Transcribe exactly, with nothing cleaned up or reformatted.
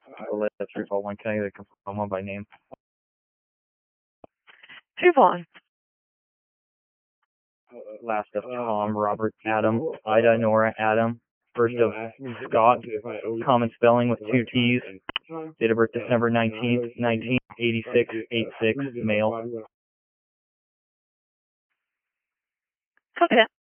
That's three four one. Can I get a confirm one by name? Trayvon. Last of Tom, Robert, Adam, Ida, Nora, Adam. First of Scott, common spelling with two T's. Date of birth December nineteenth, nineteen eighty-six, eight six, male. Okay.